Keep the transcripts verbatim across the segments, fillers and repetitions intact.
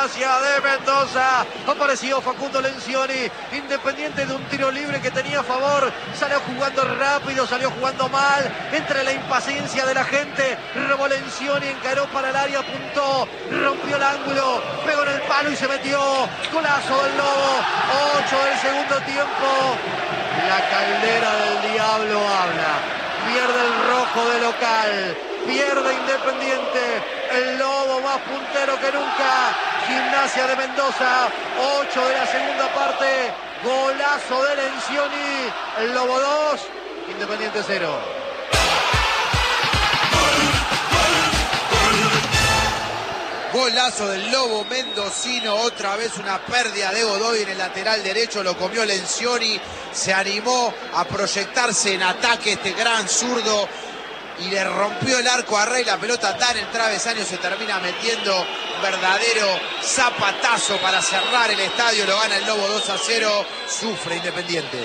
Gimnasia de Mendoza. Apareció Facundo Lencioni, Independiente de un tiro libre que tenía a favor. Salió jugando rápido, salió jugando mal. Entre la impaciencia de la gente, robó Lencioni, encaró para el área, apuntó, rompió el ángulo, pegó en el palo y se metió. Golazo del Lobo. ocho del segundo tiempo. La caldera del diablo habla. Pierde el rojo de local. Pierde Independiente. El Lobo más puntero que nunca. Gimnasia de Mendoza. ocho de la segunda parte. Golazo de Lencioni. El Lobo dos. Independiente cero. Golazo del Lobo mendocino, otra vez una pérdida de Godoy en el lateral derecho, lo comió Lencioni, se animó a proyectarse en ataque este gran zurdo y le rompió el arco a Rey, la pelota da en el travesaño, se termina metiendo un verdadero zapatazo para cerrar el estadio, lo gana el Lobo dos a cero, sufre Independiente.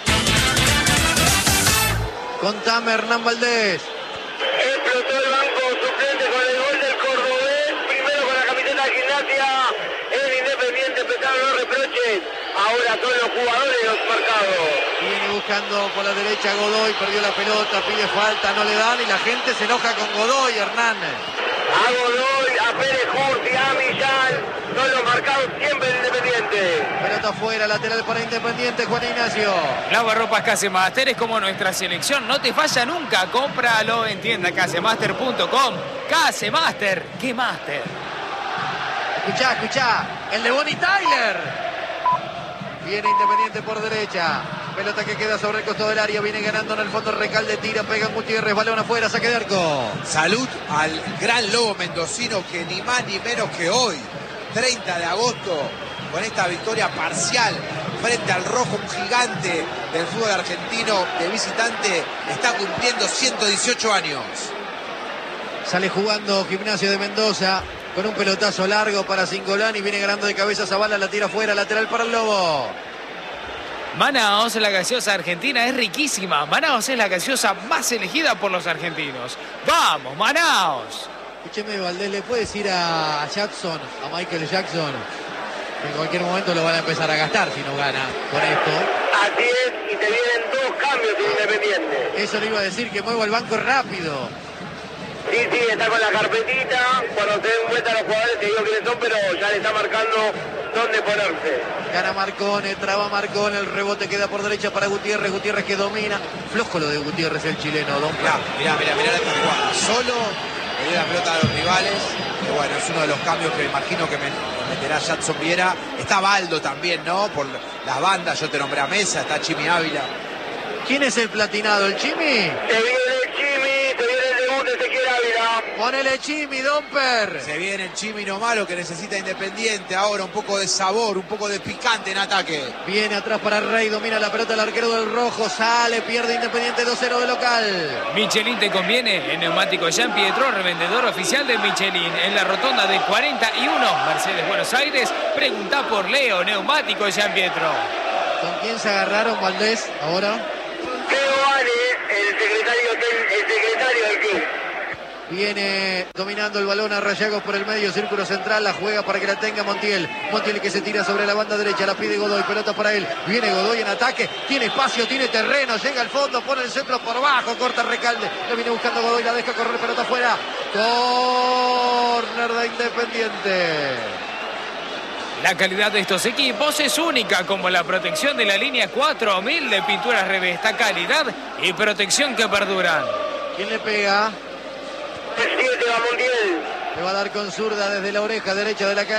Contame, Hernán Valdés. Explotó el banco suplente con el gol del cordobés, primero con la camiseta de Gimnasia, el Independiente empezaron los reproches, ahora son los jugadores los marcados. Viene buscando por la derecha Godoy, perdió la pelota, pide falta, no le dan y la gente se enoja con Godoy, Hernán. A Godoy, a Pérez Curti, a Millán, son los marcados siempre del Independiente. Pelota afuera, lateral para Independiente, Juan Ignacio. Lavarropas Casemaster es como nuestra selección, no te falla nunca, cómpralo en tienda casemaster punto com. Casemaster, ¿qué master? Escuchá, escuchá, el de Bonnie Tyler. Viene Independiente por derecha. Pelota que queda sobre el costado del área. Viene ganando en el fondo Recalde. Tira, pega Gutiérrez. Balón afuera, saque de arco. Salud al gran Lobo mendocino que ni más ni menos que hoy, treinta de agosto, con esta victoria parcial frente al rojo, un gigante del fútbol argentino de visitante, está cumpliendo ciento dieciocho años. Sale jugando Gimnasia de Mendoza con un pelotazo largo para Cingolani. Viene ganando de cabeza Zavala, la tira afuera, lateral para el Lobo. Manaos, la gaseosa argentina, es riquísima. Manaos es la gaseosa más elegida por los argentinos. ¡Vamos, Manaos! Escúcheme, Valdés, ¿le puede decir a Jackson, a Michael Jackson, que en cualquier momento lo van a empezar a gastar si no gana con esto? Así es, y te vienen dos cambios en Independiente. Eso le iba a decir, que mueva el banco rápido. Sí, sí, está con la carpetita, cuando se den vuelta los jugadores te digo quiénes son, pero ya le está marcando dónde ponerse. Gana Marcone, traba Marcone, el rebote queda por derecha para Gutiérrez, Gutiérrez que domina. Flojo lo de Gutiérrez, el chileno, don. Mirá, mirá, mirá, mirá esta jugada. Solo le dio la pelota a los rivales, que bueno, es uno de los cambios que me imagino que me meterá Jackson Viera. Está Baldo también, ¿no? Por las bandas, yo te nombré a Mesa, está Chimi Ávila. ¿Quién es el platinado, el Chimi? Te viene el Chimi, te viene el debut de Ezequiel Ávila. Ponele Chimi, Domper. Se viene el Chimi no malo que necesita Independiente ahora, un poco de sabor, un poco de picante en ataque. Viene atrás para Rey, domina la pelota el arquero del rojo, sale, pierde Independiente dos cero de local. Michelin te conviene, el neumático Jean Pietro, revendedor oficial de Michelin, en la rotonda de cuarenta y uno, Mercedes, Buenos Aires. Pregunta por Leo, neumático Jean Pietro. ¿Con quién se agarraron, Valdés, ahora? Leo Vale, el secretario, del, el secretario del club. Viene dominando el balón a Rayagos por el medio, círculo central, la juega para que la tenga Montiel. Montiel que se tira sobre la banda derecha, la pide Godoy, pelota para él. Viene Godoy en ataque, tiene espacio, tiene terreno, llega al fondo, pone el centro por bajo, corta Recalde. Lo viene buscando Godoy, la deja correr, pelota afuera. Córner de Independiente. La calidad de estos equipos es única, como la protección de la línea cuatro mil de Pinturas Revesta, calidad y protección que perduran. ¿Quién le pega? El siete va Montiel. Le va a dar con zurda desde la oreja derecha de la calle.